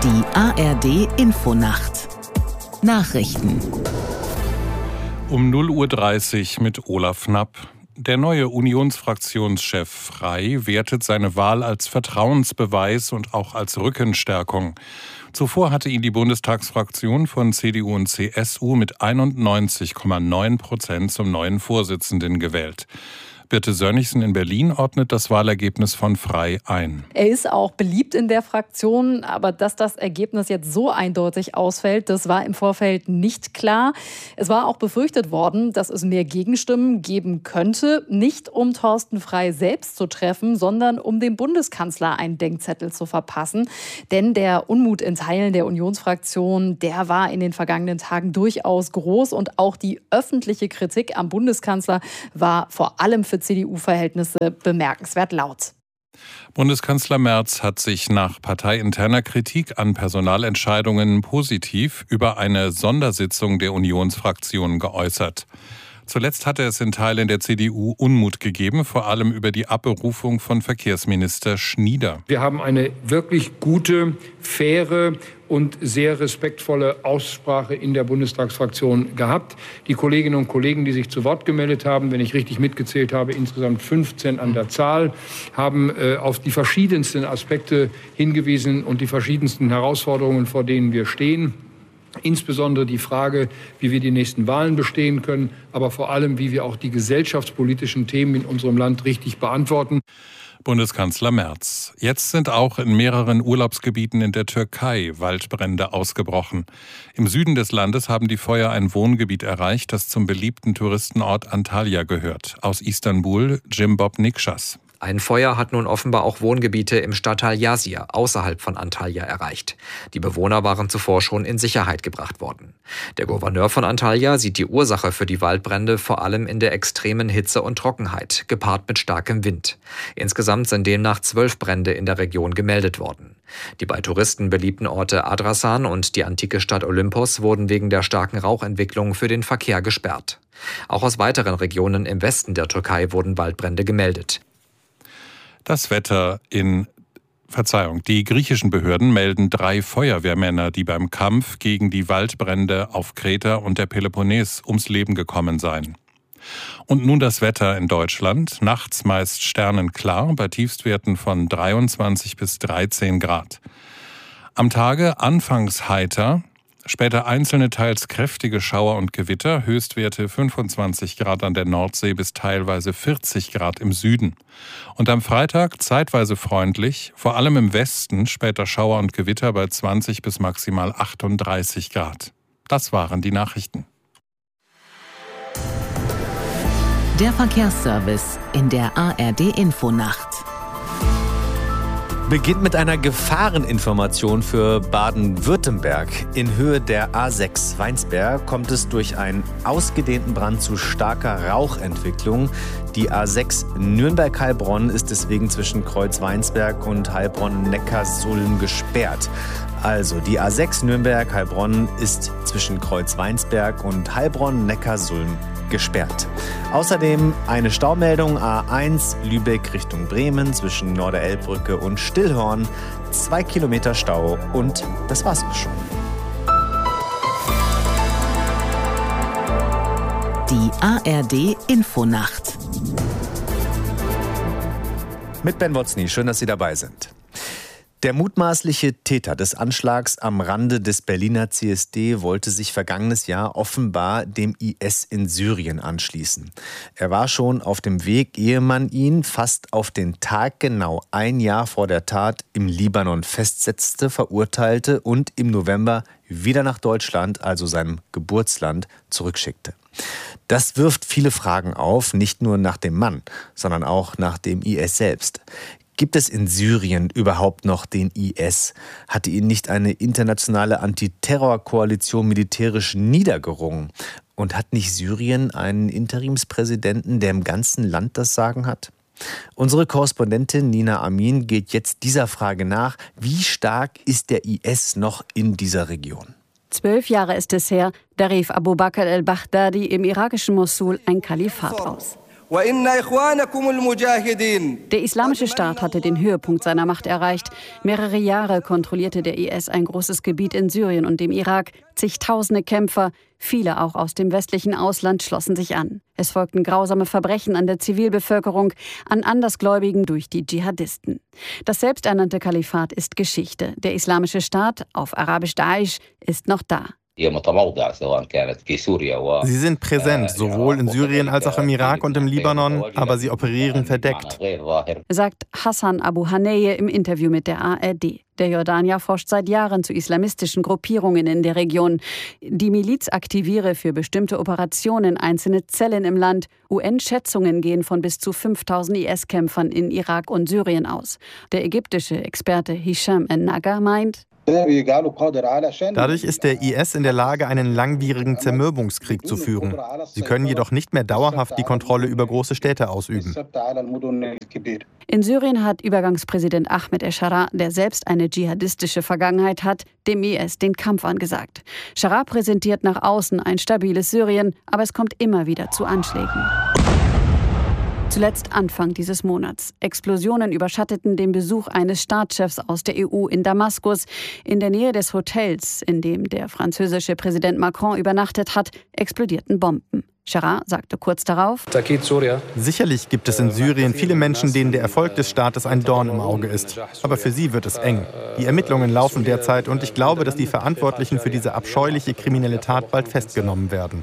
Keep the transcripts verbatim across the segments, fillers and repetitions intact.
Die A R D-Infonacht. Nachrichten. Um null Uhr dreißig mit Olaf Knapp. Der neue Unionsfraktionschef Frey wertet seine Wahl als Vertrauensbeweis und auch als Rückenstärkung. Zuvor hatte ihn die Bundestagsfraktion von C D U und C S U mit einundneunzig Komma neun Prozent zum neuen Vorsitzenden gewählt. Birte Sönnigsen in Berlin ordnet das Wahlergebnis von Frey ein. Er ist auch beliebt in der Fraktion, aber dass das Ergebnis jetzt so eindeutig ausfällt, das war im Vorfeld nicht klar. Es war auch befürchtet worden, dass es mehr Gegenstimmen geben könnte, nicht um Thorsten Frey selbst zu treffen, sondern um dem Bundeskanzler einen Denkzettel zu verpassen. Denn der Unmut in Teilen der Unionsfraktion, der war in den vergangenen Tagen durchaus groß und auch die öffentliche Kritik am Bundeskanzler war vor allem für C D U-Verhältnisse bemerkenswert laut. Bundeskanzler Merz hat sich nach parteiinterner Kritik an Personalentscheidungen positiv über eine Sondersitzung der Unionsfraktion geäußert. Zuletzt hatte es in Teilen der C D U Unmut gegeben, vor allem über die Abberufung von Verkehrsminister Schnieder. Wir haben eine wirklich gute, faire und sehr respektvolle Aussprache in der Bundestagsfraktion gehabt. Die Kolleginnen und Kollegen, die sich zu Wort gemeldet haben, wenn ich richtig mitgezählt habe, insgesamt fünfzehn an der Zahl, haben äh, auf die verschiedensten Aspekte hingewiesen und die verschiedensten Herausforderungen, vor denen wir stehen. Insbesondere die Frage, wie wir die nächsten Wahlen bestehen können, aber vor allem, wie wir auch die gesellschaftspolitischen Themen in unserem Land richtig beantworten. Bundeskanzler Merz. Jetzt sind auch in mehreren Urlaubsgebieten in der Türkei Waldbrände ausgebrochen. Im Süden des Landes haben die Feuer ein Wohngebiet erreicht, das zum beliebten Touristenort Antalya gehört. Aus Istanbul, Jimbob Nikschas. Ein Feuer hat nun offenbar auch Wohngebiete im Stadtteil Yazir außerhalb von Antalya erreicht. Die Bewohner waren zuvor schon in Sicherheit gebracht worden. Der Gouverneur von Antalya sieht die Ursache für die Waldbrände vor allem in der extremen Hitze und Trockenheit, gepaart mit starkem Wind. Insgesamt sind demnach zwölf Brände in der Region gemeldet worden. Die bei Touristen beliebten Orte Adrasan und die antike Stadt Olympos wurden wegen der starken Rauchentwicklung für den Verkehr gesperrt. Auch aus weiteren Regionen im Westen der Türkei wurden Waldbrände gemeldet. Das Wetter in Verzeihung. Die griechischen Behörden melden drei Feuerwehrmänner, die beim Kampf gegen die Waldbrände auf Kreta und der Peloponnes ums Leben gekommen seien. Und nun das Wetter in Deutschland. Nachts meist sternenklar bei Tiefstwerten von dreiundzwanzig bis dreizehn Grad. Am Tage anfangs heiter, später einzelne teils kräftige Schauer und Gewitter, Höchstwerte fünfundzwanzig Grad an der Nordsee bis teilweise vierzig Grad im Süden. Und am Freitag zeitweise freundlich, vor allem im Westen, später Schauer und Gewitter bei zwanzig bis maximal achtunddreißig Grad. Das waren die Nachrichten. Der Verkehrsservice in der A R D-Infonacht. Beginnt mit einer Gefahreninformation für Baden-Württemberg. In Höhe der A sechs Weinsberg kommt es durch einen ausgedehnten Brand zu starker Rauchentwicklung. Die A sechs Nürnberg-Heilbronn ist deswegen zwischen Kreuz-Weinsberg und Heilbronn-Neckarsulm gesperrt. Also die A sechs Nürnberg-Heilbronn ist zwischen Kreuz-Weinsberg und Heilbronn-Neckarsulm gesperrt. Außerdem eine Staumeldung A eins Lübeck Richtung Bremen zwischen Norderelbbrücke und Stillhorn. Zwei Kilometer Stau und das war's auch schon. Die A R D-Infonacht. Mit Ben Wotzny, schön, dass Sie dabei sind. Der mutmaßliche Täter des Anschlags am Rande des Berliner C S D wollte sich vergangenes Jahr offenbar dem I S in Syrien anschließen. Er war schon auf dem Weg, ehe man ihn fast auf den Tag genau ein Jahr vor der Tat im Libanon festsetzte, verurteilte und im November wieder nach Deutschland, also seinem Geburtsland, zurückschickte. Das wirft viele Fragen auf, nicht nur nach dem Mann, sondern auch nach dem I S selbst. Gibt es in Syrien überhaupt noch den I S? Hatte ihn nicht eine internationale Antiterrorkoalition militärisch niedergerungen? Und hat nicht Syrien einen Interimspräsidenten, der im ganzen Land das Sagen hat? Unsere Korrespondentin Nina Amin geht jetzt dieser Frage nach, wie stark ist der I S noch in dieser Region? Zwölf Jahre ist es her, da rief Abu Bakr al-Baghdadi im irakischen Mosul ein Kalifat aus. Der Islamische Staat hatte den Höhepunkt seiner Macht erreicht. Mehrere Jahre kontrollierte der I S ein großes Gebiet in Syrien und dem Irak. Zigtausende Kämpfer, viele auch aus dem westlichen Ausland, schlossen sich an. Es folgten grausame Verbrechen an der Zivilbevölkerung, an Andersgläubigen durch die Dschihadisten. Das selbsternannte Kalifat ist Geschichte. Der Islamische Staat, auf Arabisch Daesh, ist noch da. Sie sind präsent, sowohl in Syrien als auch im Irak und im Libanon, aber sie operieren verdeckt, sagt Hassan Abu Haneye im Interview mit der A R D. Der Jordanier forscht seit Jahren zu islamistischen Gruppierungen in der Region. Die Miliz aktiviere für bestimmte Operationen einzelne Zellen im Land. U N-Schätzungen gehen von bis zu fünftausend I S-Kämpfern in Irak und Syrien aus. Der ägyptische Experte Hisham en-Naga meint, dadurch ist der I S in der Lage, einen langwierigen Zermürbungskrieg zu führen. Sie können jedoch nicht mehr dauerhaft die Kontrolle über große Städte ausüben. In Syrien hat Übergangspräsident Ahmed el-Sharaa, der selbst eine dschihadistische Vergangenheit hat, dem I S den Kampf angesagt. Sharaa präsentiert nach außen ein stabiles Syrien, aber es kommt immer wieder zu Anschlägen. Zuletzt Anfang dieses Monats. Explosionen überschatteten den Besuch eines Staatschefs aus der E U in Damaskus. In der Nähe des Hotels, in dem der französische Präsident Macron übernachtet hat, explodierten Bomben. Sharaa sagte kurz darauf: Sicherlich gibt es in Syrien viele Menschen, denen der Erfolg des Staates ein Dorn im Auge ist. Aber für sie wird es eng. Die Ermittlungen laufen derzeit und ich glaube, dass die Verantwortlichen für diese abscheuliche kriminelle Tat bald festgenommen werden.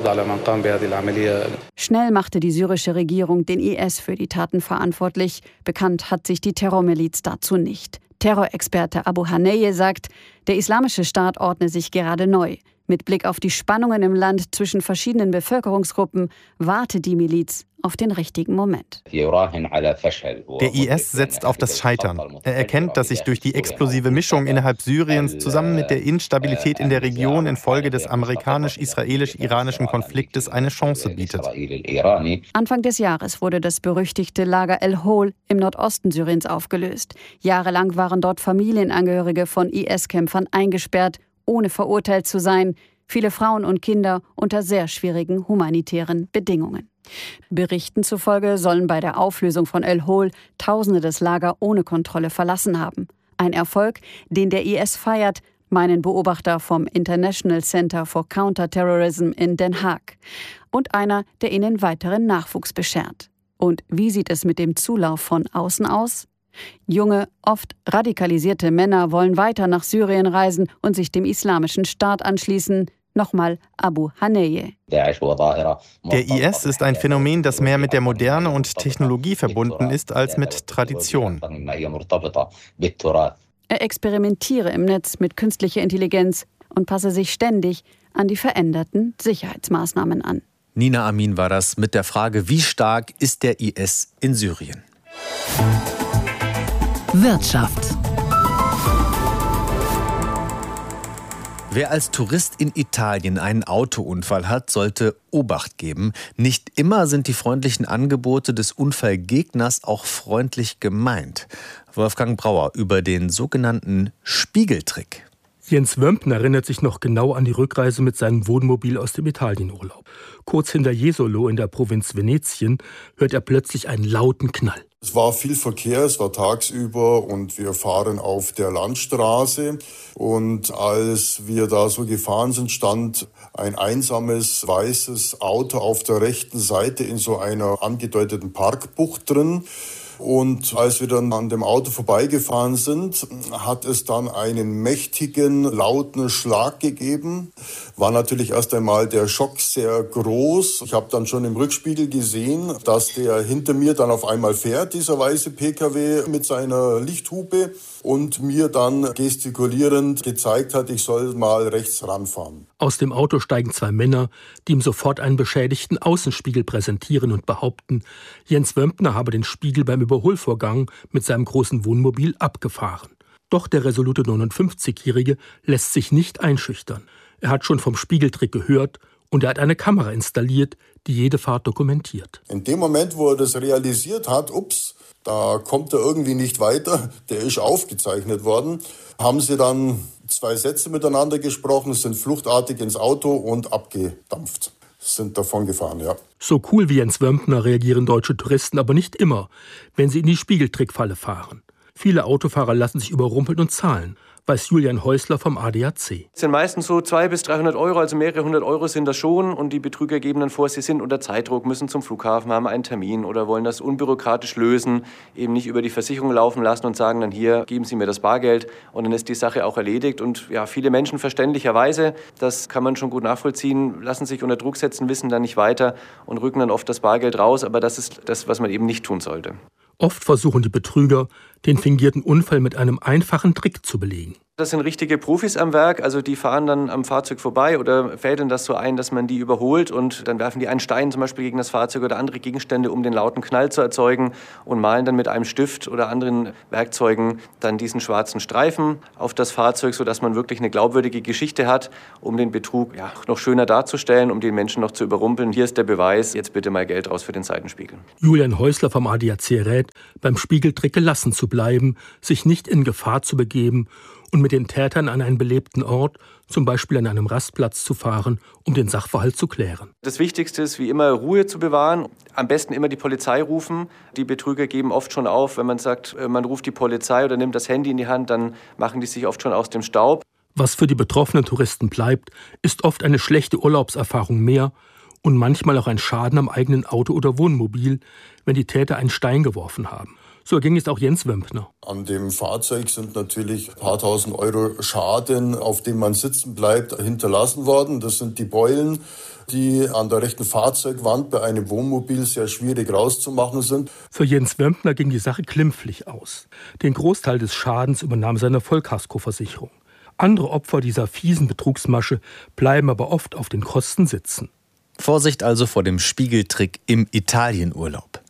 Schnell machte die syrische Regierung den I S für die Taten verantwortlich. Bekannt hat sich die Terrormiliz dazu nicht. Terrorexperte Abu Haneye sagt, der Islamische Staat ordne sich gerade neu. Mit Blick auf die Spannungen im Land zwischen verschiedenen Bevölkerungsgruppen warte die Miliz auf den richtigen Moment. Der I S setzt auf das Scheitern. Er erkennt, dass sich durch die explosive Mischung innerhalb Syriens zusammen mit der Instabilität in der Region infolge des amerikanisch-israelisch-iranischen Konfliktes eine Chance bietet. Anfang des Jahres wurde das berüchtigte Lager El-Hol im Nordosten Syriens aufgelöst. Jahrelang waren dort Familienangehörige von I S-Kämpfern eingesperrt, ohne verurteilt zu sein. Viele Frauen und Kinder unter sehr schwierigen humanitären Bedingungen. Berichten zufolge sollen bei der Auflösung von El-Hol Tausende das Lager ohne Kontrolle verlassen haben. Ein Erfolg, den der I S feiert, meinen Beobachter vom International Center for Counterterrorism in Den Haag. Und einer, der ihnen weiteren Nachwuchs beschert. Und wie sieht es mit dem Zulauf von außen aus? Junge, oft radikalisierte Männer wollen weiter nach Syrien reisen und sich dem Islamischen Staat anschließen. Nochmal Abu Haneye. Der I S ist ein Phänomen, das mehr mit der Moderne und Technologie verbunden ist als mit Tradition. Er experimentiere im Netz mit künstlicher Intelligenz und passe sich ständig an die veränderten Sicherheitsmaßnahmen an. Nina Amin war das mit der Frage, wie stark ist der I S in Syrien? Wirtschaft. Wer als Tourist in Italien einen Autounfall hat, sollte Obacht geben. Nicht immer sind die freundlichen Angebote des Unfallgegners auch freundlich gemeint. Wolfgang Brauer über den sogenannten Spiegeltrick. Jens Wömpner erinnert sich noch genau an die Rückreise mit seinem Wohnmobil aus dem Italienurlaub. Kurz hinter Jesolo in der Provinz Venetien hört er plötzlich einen lauten Knall. Es war viel Verkehr, es war tagsüber und wir fahren auf der Landstraße. Und als wir da so gefahren sind, stand ein einsames weißes Auto auf der rechten Seite in so einer angedeuteten Parkbucht drin. Und als wir dann an dem Auto vorbeigefahren sind, hat es dann einen mächtigen, lauten Schlag gegeben. War natürlich erst einmal der Schock sehr groß. Ich habe dann schon im Rückspiegel gesehen, dass der hinter mir dann auf einmal fährt, dieser weiße P K W mit seiner Lichthupe, und mir dann gestikulierend gezeigt hat, ich soll mal rechts ranfahren. Aus dem Auto steigen zwei Männer, die ihm sofort einen beschädigten Außenspiegel präsentieren und behaupten, Jens Wömpner habe den Spiegel beim Überholvorgang mit seinem großen Wohnmobil abgefahren. Doch der resolute neunundfünfzigjährige lässt sich nicht einschüchtern. Er hat schon vom Spiegeltrick gehört und er hat eine Kamera installiert, die jede Fahrt dokumentiert. In dem Moment, wo er das realisiert hat, ups, da kommt er irgendwie nicht weiter, der ist aufgezeichnet worden, haben sie dann zwei Sätze miteinander gesprochen, sind fluchtartig ins Auto und abgedampft. sind davon gefahren, ja. So cool wie Jens Wömpner reagieren deutsche Touristen aber nicht immer, wenn sie in die Spiegeltrickfalle fahren. Viele Autofahrer lassen sich überrumpeln und zahlen, weiß Julian Häusler vom A D A C. Es sind meistens so zweihundert bis dreihundert Euro, also mehrere hundert Euro sind das schon. Und die Betrüger geben dann vor, sie sind unter Zeitdruck, müssen zum Flughafen, haben einen Termin oder wollen das unbürokratisch lösen, eben nicht über die Versicherung laufen lassen und sagen dann hier, geben Sie mir das Bargeld und dann ist die Sache auch erledigt. Und ja, viele Menschen verständlicherweise, das kann man schon gut nachvollziehen, lassen sich unter Druck setzen, wissen dann nicht weiter und rücken dann oft das Bargeld raus. Aber das ist das, was man eben nicht tun sollte. Oft versuchen die Betrüger, den fingierten Unfall mit einem einfachen Trick zu belegen. Das sind richtige Profis am Werk, also die fahren dann am Fahrzeug vorbei oder fädeln das so ein, dass man die überholt und dann werfen die einen Stein zum Beispiel gegen das Fahrzeug oder andere Gegenstände, um den lauten Knall zu erzeugen und malen dann mit einem Stift oder anderen Werkzeugen dann diesen schwarzen Streifen auf das Fahrzeug, sodass man wirklich eine glaubwürdige Geschichte hat, um den Betrug ja, noch schöner darzustellen, um den Menschen noch zu überrumpeln. Hier ist der Beweis, jetzt bitte mal Geld raus für den Seitenspiegel. Julian Häusler vom A D A C rät, beim Spiegeltrick gelassen zu bleiben, sich nicht in Gefahr zu begeben und mit den Tätern an einen belebten Ort, zum Beispiel an einem Rastplatz, zu fahren, um den Sachverhalt zu klären. Das Wichtigste ist, wie immer, Ruhe zu bewahren. Am besten immer die Polizei rufen. Die Betrüger geben oft schon auf, wenn man sagt, man ruft die Polizei oder nimmt das Handy in die Hand, dann machen die sich oft schon aus dem Staub. Was für die betroffenen Touristen bleibt, ist oft eine schlechte Urlaubserfahrung mehr und manchmal auch ein Schaden am eigenen Auto oder Wohnmobil, wenn die Täter einen Stein geworfen haben. So ging es auch Jens Wömpner. An dem Fahrzeug sind natürlich ein paar tausend Euro Schaden, auf dem man sitzen bleibt, hinterlassen worden. Das sind die Beulen, die an der rechten Fahrzeugwand bei einem Wohnmobil sehr schwierig rauszumachen sind. Für Jens Wömpner ging die Sache glimpflich aus. Den Großteil des Schadens übernahm seine Vollkaskoversicherung. Andere Opfer dieser fiesen Betrugsmasche bleiben aber oft auf den Kosten sitzen. Vorsicht also vor dem Spiegeltrick im Italienurlaub.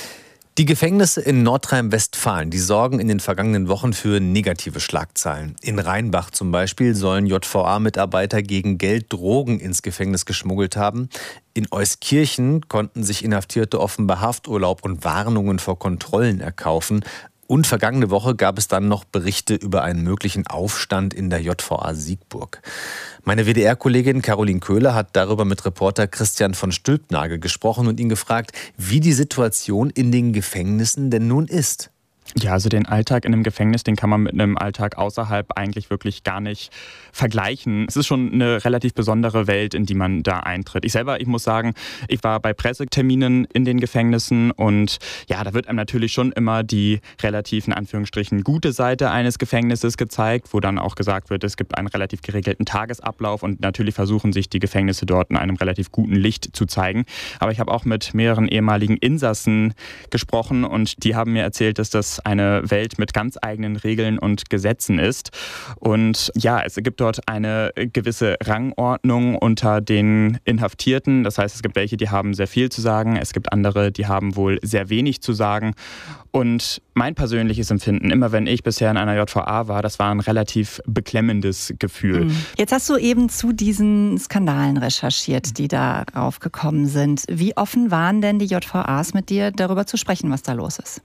Die Gefängnisse in Nordrhein-Westfalen, die sorgen in den vergangenen Wochen für negative Schlagzeilen. In Rheinbach zum Beispiel sollen J V A-Mitarbeiter gegen Geld Drogen ins Gefängnis geschmuggelt haben. In Euskirchen konnten sich Inhaftierte offenbar Hafturlaub und Warnungen vor Kontrollen erkaufen. Und vergangene Woche gab es dann noch Berichte über einen möglichen Aufstand in der J V A Siegburg. Meine W D R-Kollegin Caroline Köhler hat darüber mit Reporter Christian von Stülpnagel gesprochen und ihn gefragt, wie die Situation in den Gefängnissen denn nun ist. Ja, also den Alltag in einem Gefängnis, den kann man mit einem Alltag außerhalb eigentlich wirklich gar nicht vergleichen. Es ist schon eine relativ besondere Welt, in die man da eintritt. Ich selber, ich muss sagen, ich war bei Presseterminen in den Gefängnissen und ja, da wird einem natürlich schon immer die relativ, in Anführungsstrichen, gute Seite eines Gefängnisses gezeigt, wo dann auch gesagt wird, es gibt einen relativ geregelten Tagesablauf und natürlich versuchen sich die Gefängnisse dort in einem relativ guten Licht zu zeigen. Aber ich habe auch mit mehreren ehemaligen Insassen gesprochen und die haben mir erzählt, dass das eine Welt mit ganz eigenen Regeln und Gesetzen ist. Und ja, es gibt dort eine gewisse Rangordnung unter den Inhaftierten. Das heißt, es gibt welche, die haben sehr viel zu sagen. Es gibt andere, die haben wohl sehr wenig zu sagen. Und mein persönliches Empfinden, immer wenn ich bisher in einer J V A war, das war ein relativ beklemmendes Gefühl. Jetzt hast du eben zu diesen Skandalen recherchiert, die darauf gekommen sind. Wie offen waren denn die J V As mit dir, darüber zu sprechen, was da los ist?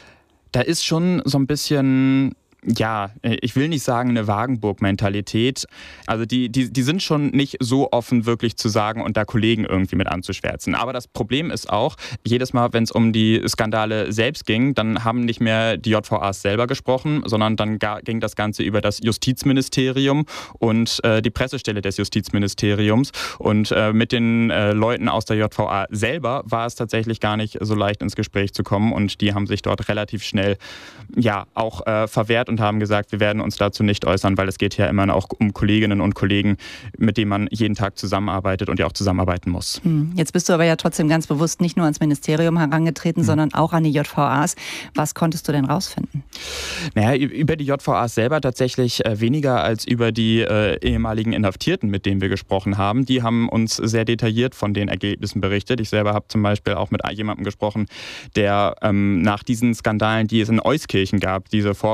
Da ist schon so ein bisschen, ja, ich will nicht sagen eine Wagenburg-Mentalität. Also die, die, die sind schon nicht so offen wirklich zu sagen und da Kollegen irgendwie mit anzuschwärzen. Aber das Problem ist auch, jedes Mal, wenn es um die Skandale selbst ging, dann haben nicht mehr die J V As selber gesprochen, sondern dann ging das Ganze über das Justizministerium und äh, die Pressestelle des Justizministeriums. Und äh, mit den äh, Leuten aus der J V A selber war es tatsächlich gar nicht so leicht ins Gespräch zu kommen und die haben sich dort relativ schnell ja auch äh, verwehrt und haben gesagt, wir werden uns dazu nicht äußern, weil es geht ja immer auch um Kolleginnen und Kollegen, mit denen man jeden Tag zusammenarbeitet und ja auch zusammenarbeiten muss. Jetzt bist du aber ja trotzdem ganz bewusst nicht nur ans Ministerium herangetreten, hm. sondern auch an die J V As. Was konntest du denn rausfinden? Naja, über die J V As selber tatsächlich weniger als über die äh, ehemaligen Inhaftierten, mit denen wir gesprochen haben. Die haben uns sehr detailliert von den Ergebnissen berichtet. Ich selber habe zum Beispiel auch mit jemandem gesprochen, der ähm, nach diesen Skandalen, die es in Euskirchen gab, diese Vorfälle,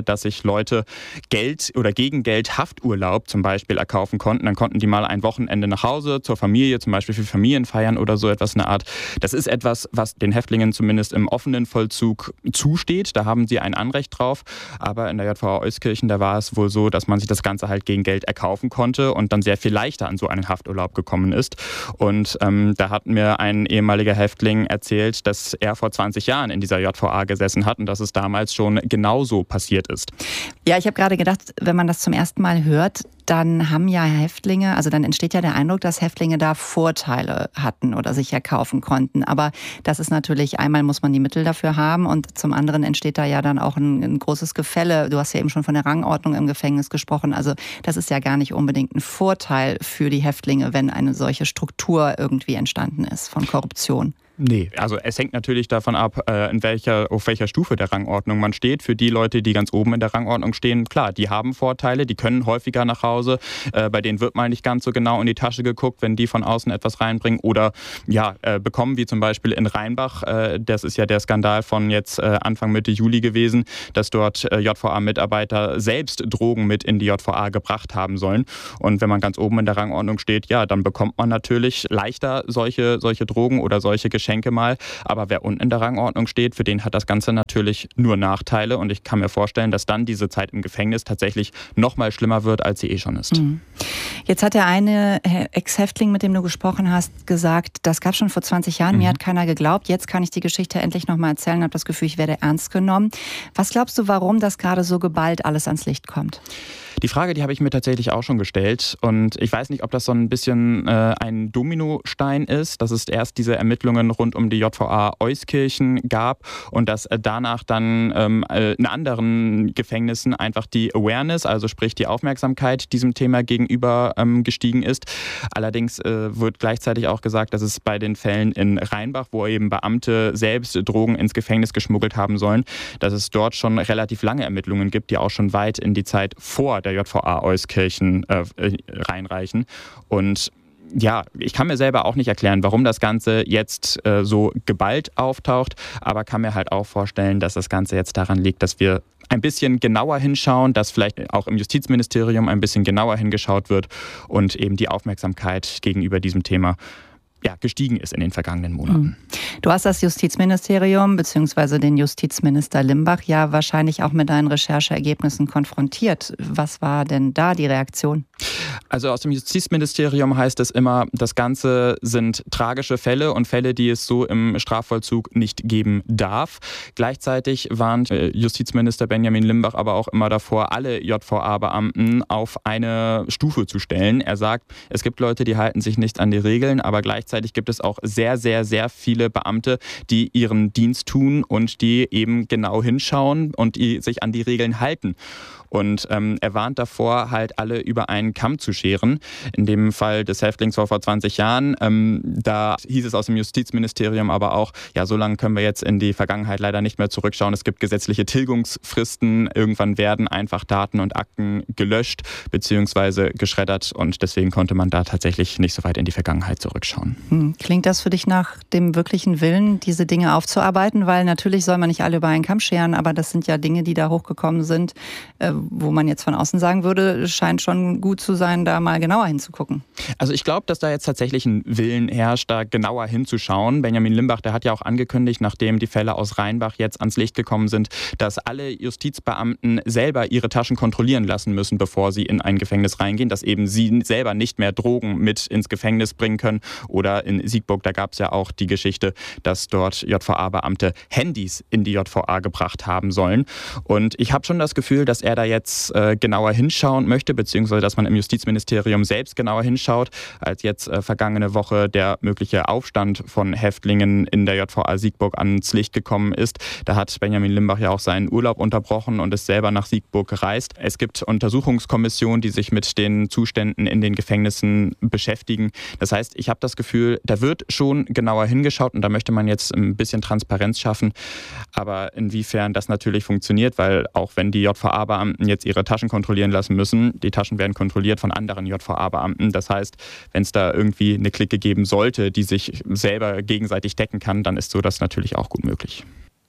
dass sich Leute Geld oder gegen Geld Hafturlaub zum Beispiel erkaufen konnten. Dann konnten die mal ein Wochenende nach Hause zur Familie, zum Beispiel für Familienfeiern oder so etwas in der Art. Das ist etwas, was den Häftlingen zumindest im offenen Vollzug zusteht. Da haben sie ein Anrecht drauf. Aber in der J V A Euskirchen, da war es wohl so, dass man sich das Ganze halt gegen Geld erkaufen konnte und dann sehr viel leichter an so einen Hafturlaub gekommen ist. Und ähm, da hat mir ein ehemaliger Häftling erzählt, dass er vor zwanzig Jahren in dieser J V A gesessen hat und dass es damals schon genauso passiert ist. Ja, ich habe gerade gedacht, wenn man das zum ersten Mal hört, dann haben ja Häftlinge, also dann entsteht ja der Eindruck, dass Häftlinge da Vorteile hatten oder sich erkaufen konnten. Aber das ist natürlich, einmal muss man die Mittel dafür haben und zum anderen entsteht da ja dann auch ein, ein großes Gefälle. Du hast ja eben schon von der Rangordnung im Gefängnis gesprochen. Also das ist ja gar nicht unbedingt ein Vorteil für die Häftlinge, wenn eine solche Struktur irgendwie entstanden ist von Korruption. Nee, also es hängt natürlich davon ab, in welcher, auf welcher Stufe der Rangordnung man steht. Für die Leute, die ganz oben in der Rangordnung stehen, klar, die haben Vorteile, die können häufiger nach Hause. Bei denen wird mal nicht ganz so genau in die Tasche geguckt, wenn die von außen etwas reinbringen oder ja, bekommen, wie zum Beispiel in Rheinbach. Das ist ja der Skandal von jetzt Anfang Mitte Juli gewesen, dass dort J V A-Mitarbeiter selbst Drogen mit in die J V A gebracht haben sollen. Und wenn man ganz oben in der Rangordnung steht, ja, dann bekommt man natürlich leichter solche, solche Drogen oder solche Geschenke. Geschenke mal. Aber wer unten in der Rangordnung steht, für den hat das Ganze natürlich nur Nachteile. Und ich kann mir vorstellen, dass dann diese Zeit im Gefängnis tatsächlich noch mal schlimmer wird, als sie eh schon ist. Mhm. Jetzt hat der eine Ex-Häftling, mit dem du gesprochen hast, gesagt, das gab es schon vor zwanzig Jahren, mhm. mir hat keiner geglaubt. Jetzt kann ich die Geschichte endlich noch mal erzählen, habe das Gefühl, ich werde ernst genommen. Was glaubst du, warum das gerade so geballt alles ans Licht kommt? Die Frage, die habe ich mir tatsächlich auch schon gestellt und ich weiß nicht, ob das so ein bisschen äh, ein Dominostein ist, dass es erst diese Ermittlungen rund um die J V A Euskirchen gab und dass äh, danach dann ähm, äh, in anderen Gefängnissen einfach die Awareness, also sprich die Aufmerksamkeit diesem Thema gegenüber ähm, gestiegen ist. Allerdings äh, wird gleichzeitig auch gesagt, dass es bei den Fällen in Rheinbach, wo eben Beamte selbst Drogen ins Gefängnis geschmuggelt haben sollen, dass es dort schon relativ lange Ermittlungen gibt, die auch schon weit in die Zeit vor der J V A Euskirchen äh, reinreichen. Und ja, ich kann mir selber auch nicht erklären, warum das Ganze jetzt äh, so geballt auftaucht, aber kann mir halt auch vorstellen, dass das Ganze jetzt daran liegt, dass wir ein bisschen genauer hinschauen, dass vielleicht auch im Justizministerium ein bisschen genauer hingeschaut wird und eben die Aufmerksamkeit gegenüber diesem Thema ja, gestiegen ist in den vergangenen Monaten. Du hast das Justizministerium bzw. den Justizminister Limbach ja wahrscheinlich auch mit deinen Rechercheergebnissen konfrontiert. Was war denn da die Reaktion? Also aus dem Justizministerium heißt es immer, das Ganze sind tragische Fälle und Fälle, die es so im Strafvollzug nicht geben darf. Gleichzeitig warnt Justizminister Benjamin Limbach aber auch immer davor, alle J V A-Beamten auf eine Stufe zu stellen. Er sagt, es gibt Leute, die halten sich nicht an die Regeln, aber gleichzeitig gibt es auch sehr, sehr, sehr viele Beamte, die ihren Dienst tun und die eben genau hinschauen und die sich an die Regeln halten. Und ähm, er warnt davor, halt alle über einen Kamm zu scheren. In dem Fall des Häftlings vor, vor zwanzig Jahren, ähm, da hieß es aus dem Justizministerium aber auch, ja, so lange können wir jetzt in die Vergangenheit leider nicht mehr zurückschauen. Es gibt gesetzliche Tilgungsfristen. Irgendwann werden einfach Daten und Akten gelöscht bzw. geschreddert und deswegen konnte man da tatsächlich nicht so weit in die Vergangenheit zurückschauen. Hm. Klingt das für dich nach dem wirklichen Willen, diese Dinge aufzuarbeiten? Weil natürlich soll man nicht alle über einen Kamm scheren, aber das sind ja Dinge, die da hochgekommen sind, äh, wo man jetzt von außen sagen würde, scheint schon gut zu sein, da mal genauer hinzugucken. Also ich glaube, dass da jetzt tatsächlich ein Willen herrscht, da genauer hinzuschauen. Benjamin Limbach, der hat ja auch angekündigt, nachdem die Fälle aus Rheinbach jetzt ans Licht gekommen sind, dass alle Justizbeamten selber ihre Taschen kontrollieren lassen müssen, bevor sie in ein Gefängnis reingehen, dass eben sie selber nicht mehr Drogen mit ins Gefängnis bringen können. Oder in Siegburg, da gab es ja auch die Geschichte, dass dort J V A-Beamte Handys in die J V A gebracht haben sollen. Und ich habe schon das Gefühl, dass er da jetzt äh, genauer hinschauen möchte, beziehungsweise dass man im Justizministerium selbst genauer hinschaut, als jetzt äh, vergangene Woche der mögliche Aufstand von Häftlingen in der J V A Siegburg ans Licht gekommen ist. Da hat Benjamin Limbach ja auch seinen Urlaub unterbrochen und ist selber nach Siegburg gereist. Es gibt Untersuchungskommissionen, die sich mit den Zuständen in den Gefängnissen beschäftigen. Das heißt, ich habe das Gefühl, da wird schon genauer hingeschaut und da möchte man jetzt ein bisschen Transparenz schaffen. Aber inwiefern das natürlich funktioniert, weil auch wenn die J V A-Beamten jetzt ihre Taschen kontrollieren lassen müssen, die Taschen werden kontrolliert von anderen J V A-Beamten. Das heißt, wenn es da irgendwie eine Clique geben sollte, die sich selber gegenseitig decken kann, dann ist so das natürlich auch gut möglich.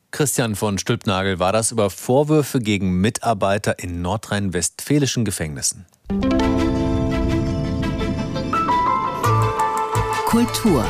Christian von Stülpnagel war das über Vorwürfe gegen Mitarbeiter in nordrhein-westfälischen Gefängnissen. Kultur.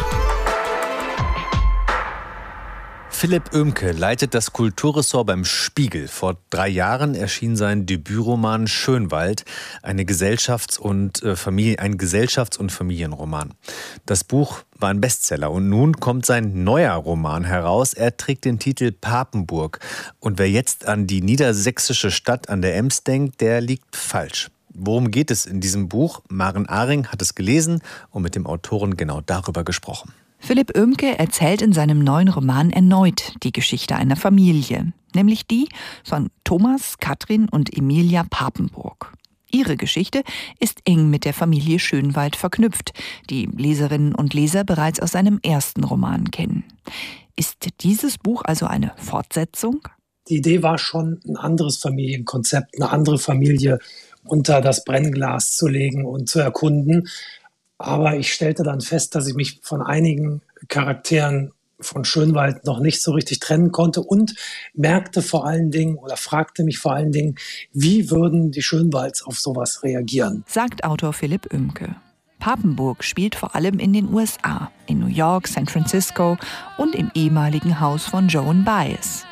Philipp Oemke leitet das Kulturressort beim Spiegel. Vor drei Jahren erschien sein Debütroman Schönwald, eine Gesellschafts- und, äh, Familie, ein Gesellschafts- und Familienroman. Das Buch war ein Bestseller und nun kommt sein neuer Roman heraus. Er trägt den Titel Papenburg. Und wer jetzt an die niedersächsische Stadt an der Ems denkt, der liegt falsch. Worum geht es in diesem Buch? Maren Ahring hat es gelesen und mit dem Autoren genau darüber gesprochen. Philipp Oemke erzählt in seinem neuen Roman erneut die Geschichte einer Familie, nämlich die von Thomas, Katrin und Emilia Papenburg. Ihre Geschichte ist eng mit der Familie Schönwald verknüpft, die Leserinnen und Leser bereits aus seinem ersten Roman kennen. Ist dieses Buch also eine Fortsetzung? Die Idee war schon, ein anderes Familienkonzept, eine andere Familie unter das Brennglas zu legen und zu erkunden. Aber ich stellte dann fest, dass ich mich von einigen Charakteren von Schönwald noch nicht so richtig trennen konnte und merkte vor allen Dingen oder fragte mich vor allen Dingen, wie würden die Schönwalds auf sowas reagieren? Sagt Autor Philipp Oemke. Papenburg spielt vor allem in den U S A, in New York, San Francisco und im ehemaligen Haus von Joan Baez.